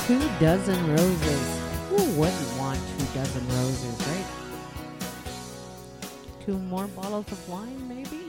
2 dozen roses. Who wouldn't want 2 dozen roses, right? 2 more bottles of wine, maybe?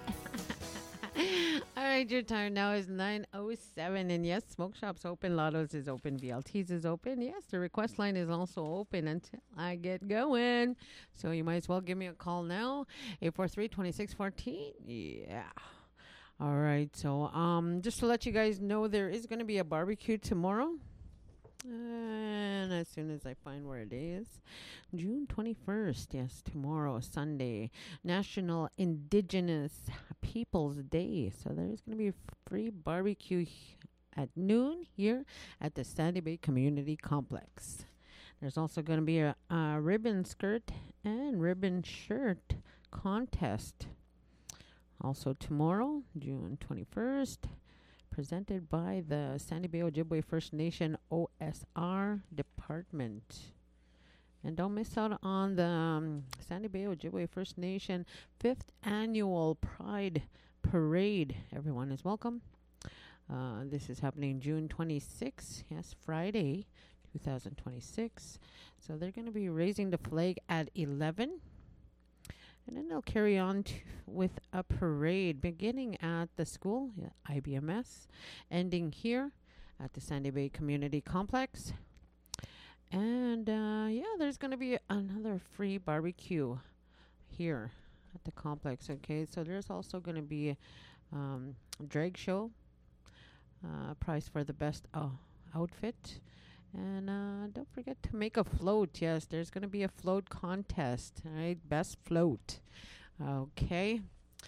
All right, your time now is 9:07. And yes, Smoke Shop's open. Lotto's is open. VLT's is open. Yes, the request line is also open until I get going. So you might as well give me a call now. 843-2614. Yeah. All right. So just to let you guys know, there is going to be a barbecue tomorrow. And as soon as I find where it is, June 21st, yes, tomorrow, Sunday, National Indigenous Peoples Day. So there's going to be free barbecue at noon here at the Sandy Bay Community Complex. There's also going to be a ribbon skirt and ribbon shirt contest. Also tomorrow, June 21st, presented by the Sandy Bay Ojibwe First Nation OSR Department. And don't miss out on the Sandy Bay Ojibwe First Nation 5th Annual Pride Parade. Everyone is welcome. This is happening June 26th. Yes, Friday, 2026. So they're going to be raising the flag at 11. And then they'll carry on with a parade beginning at the school, IBMS, ending here at the Sandy Bay Community Complex. And there's going to be another free barbecue here at the complex. Okay, so there's also going to be a drag show, prize for the best outfit. And don't forget to make a float. Yes, there's going to be a float contest. All right, best float. Okay.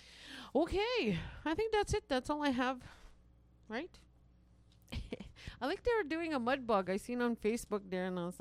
I think that's it. That's all I have. Right? I like they were doing a mud bug. I seen on Facebook there, and I was